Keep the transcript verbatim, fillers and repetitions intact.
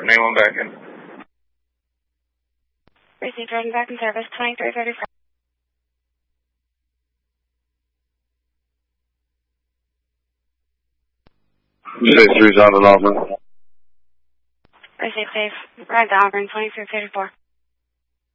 anyone back in. Received Jordan back in service, twenty-three thirty-four. six three on the Auburn. Received Dave, ride to Auburn, twenty-three thirty-four.